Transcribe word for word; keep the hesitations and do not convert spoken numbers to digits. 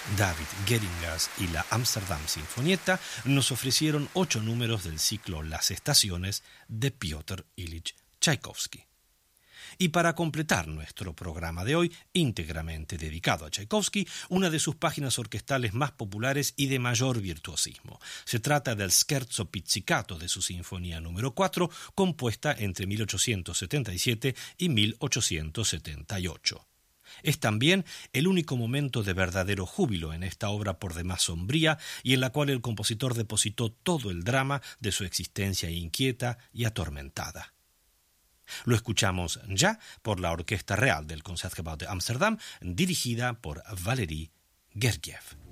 David Geringas y la Amsterdam Sinfonietta nos ofrecieron ocho números del ciclo Las Estaciones de Piotr Ilich Tchaikovsky. Y para completar nuestro programa de hoy, íntegramente dedicado a Tchaikovsky, una de sus páginas orquestales más populares y de mayor virtuosismo. Se trata del Scherzo Pizzicato de su Sinfonía número cuatro, compuesta entre mil ochocientos setenta y siete y mil ochocientos setenta y ocho. Es también el único momento de verdadero júbilo en esta obra por demás sombría y en la cual el compositor depositó todo el drama de su existencia inquieta y atormentada. Lo escuchamos ya por la Orquesta Real del Concertgebouw de Ámsterdam, dirigida por Valery Gergiev.